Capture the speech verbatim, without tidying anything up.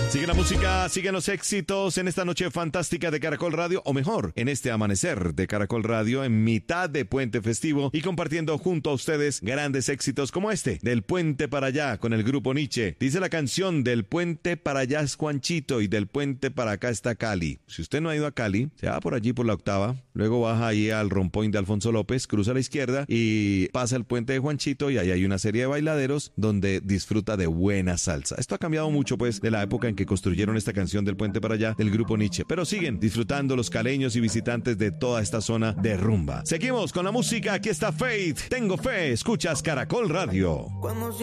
Sigue la música, siguen los éxitos en esta noche fantástica de Caracol Radio, o mejor, en este amanecer de Caracol Radio en mitad de puente festivo y compartiendo junto a ustedes grandes éxitos como este, Del Puente para Allá con el grupo Nietzsche. Dice la canción, Del Puente para Allá es Juanchito y del puente para acá está Cali. Si usted no ha ido a Cali, se va por allí por la octava, luego baja ahí al rompoint de Alfonso López, cruza a la izquierda y pasa el puente de Juanchito y ahí hay una serie de bailaderos donde disfruta de buena salsa. Esto ha cambiado mucho pues de la época en que construyeron esta canción Del Puente para Allá del grupo Nietzsche, pero siguen disfrutando los caleños y visitantes de toda esta zona de rumba. Seguimos con la música, aquí está Faith, Tengo Fe, escuchas Caracol Radio.